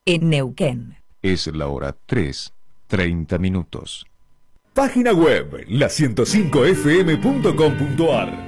en Neuquén. Es la hora 3:30. Página web la105fm.com.ar.